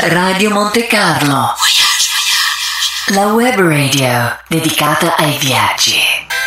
Radio Monte Carlo, la web radio dedicata ai viaggi.